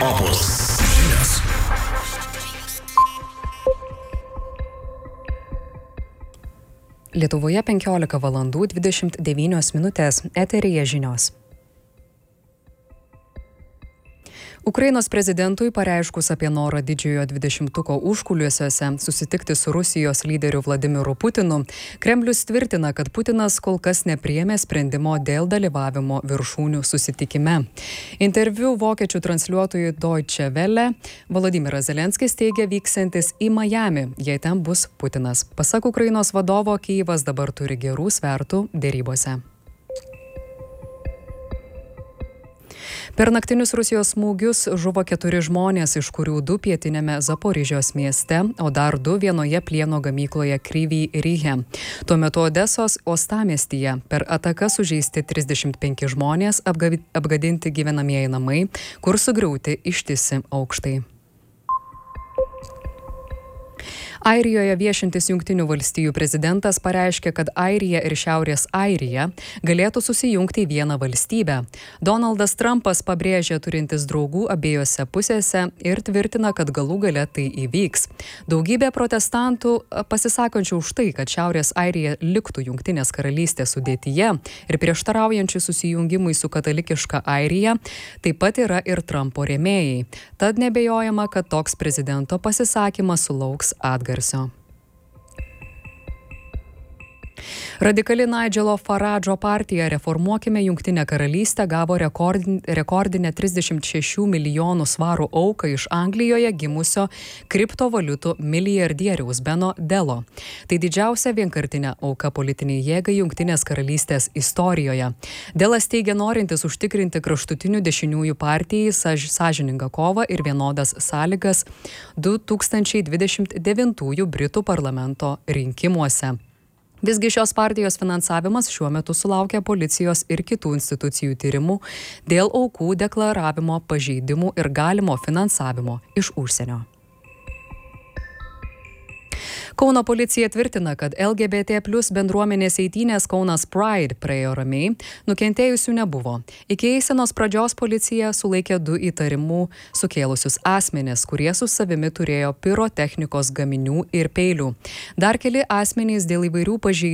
Europos žinios. Lietuvoje 15 valandų 29 minutės, eteryje žinios. Ukrainos prezidentui pareiškus apie norą didžiojo 20-tuko užkulisiuose susitikti su Rusijos lyderiu Vladimiru Putinu, Kremlius tvirtina, kad Putinas kol kas nepriėmė sprendimo dėl dalyvavimo viršūnių susitikime. Interviu vokiečių transliuotojui Deutsche Welle Volodymyras Zelenskis teigia vyksantis į Miami, jei ten bus Putinas. Pasak Ukrainos vadovo, Kijevas dabar turi gerų svertų derybose. Per naktinius Rusijos smūgius žuvo 4 žmonės, iš kurių 2 pietiniame Zaporižės mieste, o dar 2 vienoje plieno gamykloje Kryvyj Rihe. Tuo metu Odesos uostamiestyje per ataką sužeisti 35 žmonės, apgadinti gyvenamieji namai, kur sugriauti ištisi aukštai. Airijoje viešintis Jungtinių valstijų prezidentas pareiškė, kad Airija ir Šiaurės Airija galėtų susijungti į vieną valstybę. Donaldas Trumpas pabrėžė turintis draugų abiejose pusėse ir tvirtina, kad galų gale tai įvyks. Daugybė protestantų pasisakančių už tai, kad Šiaurės Airija liktų Jungtinės karalystės sudėtyje ir prieštaraujančių susijungimui su katalikiška Airija, taip pat yra ir Trumpo rėmėjai. Tad nebejojama, kad toks prezidento pasisakymas sulauks atgarsio. Radikali Nigelo Faradžo partija Reformuokime Jungtinę karalystę gavo rekordinę 36 milijonų svarų auką iš Anglijoje gimusio kriptovaliutų milijardieriaus Beno Delo. Tai didžiausia vienkartinė auka politiniai jėgai Jungtinės karalystės istorijoje. Delas teigia norintis užtikrinti kraštutinių dešiniųjų partijai sąžiningą kovą ir vienodas sąlygas 2029 Britų parlamento rinkimuose. Visgi šios partijos finansavimas šiuo metu sulaukia policijos ir kitų institucijų tyrimų dėl aukų deklaravimo pažeidimų ir galimo finansavimo iš užsienio. Kauno policija tvirtina, kad LGBT+ bendruomenės eitynės Kaunas Pride praėjo ramiai, nukentėjusių nebuvo. Iki eisenos pradžios policija sulaikė 2 įtarimų sukėlusius asmenis, kurie su savimi turėjo pirotechnikos gaminių ir peilių. Dar keli asmenys dėl įvairių pažeidimų